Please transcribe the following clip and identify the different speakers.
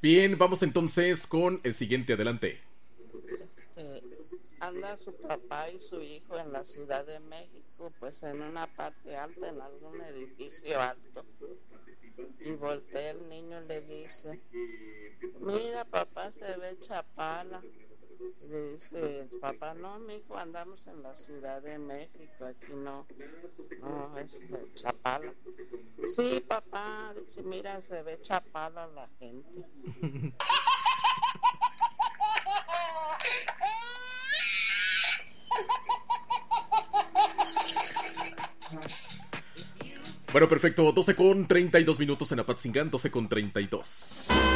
Speaker 1: Bien, vamos entonces con el siguiente, adelante.
Speaker 2: Anda su papá y su hijo en la Ciudad de México, pues en una parte alta, en algún edificio alto. Y voltea el niño y le dice, mira papá, se ve Chapala. Y le dice el papá, no, mi hijo, andamos en la Ciudad de México, aquí no es Chapala. Sí, papá, dice, mira, se ve Chapala la gente.
Speaker 1: Bueno, perfecto, 12 con 32 minutos en Apatzingán, 12 con 32.